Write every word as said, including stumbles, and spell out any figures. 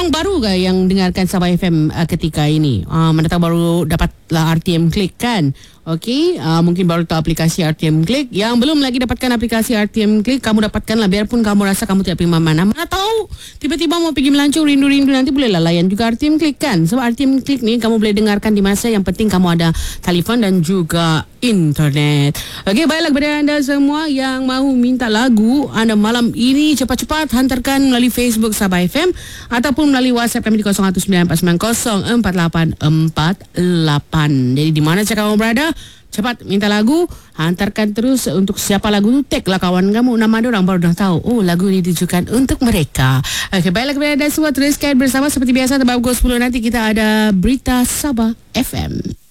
orang baru ke yang dengarkan Sabah F M uh, ketika ini? Uh, mana tahu baru dapatlah R T M Click kan? Okey, uh, mungkin baru tahu aplikasi R T M Click. Yang belum lagi dapatkan aplikasi R T M Click, kamu dapatkanlah biarpun kamu rasa kamu tidak pergi mana-mana. Mana tahu tiba-tiba mau pergi melancong rindu-rindu, nanti bolehlah layan juga R T M Click kan. Sebab R T M Click ni kamu boleh dengarkan di masa yang penting kamu ada telefon dan juga internet. Okey, baiklah kepada anda semua yang mahu minta lagu anda malam ini, cepat-cepat hantarkan melalui Facebook Sabah F M ataupun melalui WhatsApp kami di kosong satu sembilan empat sembilan kosong empat lapan empat lapan. Jadi di mana saja kamu berada, cepat minta lagu, hantarkan terus. Untuk siapa lagu tu, tag lah kawan kamu, nama dia orang baru dah tahu, oh lagu ni ditujukan untuk mereka. Okey, baiklah kepada anda semua, teruskan bersama seperti biasa. Pada pukul sepuluh nanti kita ada Berita Sabah F M.